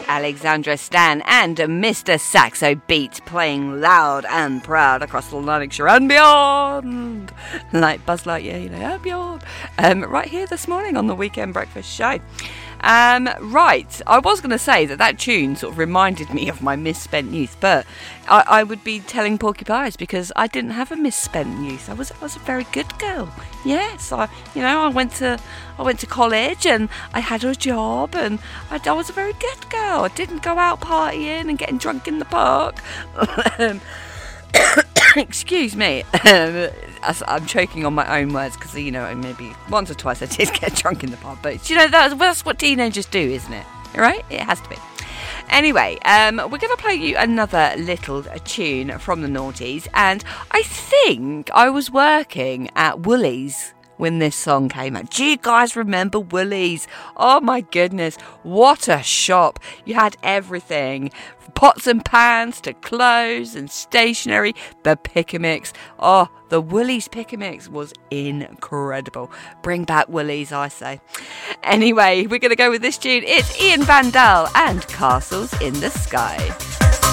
Alexandra Stan and Mr. Saxo Beat playing loud and proud across the Lanarkshire and beyond, like Buzz Lightyear, and beyond, right here this morning on the Weekend Breakfast Show. Right, I was going to say that tune sort of reminded me of my misspent youth, but I would be telling Porky Pies because I didn't have a misspent youth. I was a very good girl. Yes, I went to college and I had a job and I was a very good girl. I didn't go out partying and getting drunk in the park. Excuse me. I'm choking on my own words because, maybe once or twice I did get drunk in the pub. But, that's what teenagers do, isn't it? Right? It has to be. Anyway, we're going to play you another little tune from the noughties. And I think I was working at Woolies when this song came out. Do you guys remember Woolies? Oh my goodness, what a shop. You had everything. Pots and pans to clothes and stationery. The Pick-a-Mix. Oh, the Woolies Pick-a-Mix was incredible. Bring back Woolies, I say. Anyway, we're going to go with this tune. It's Ian Van Dahl and Castles in the Sky.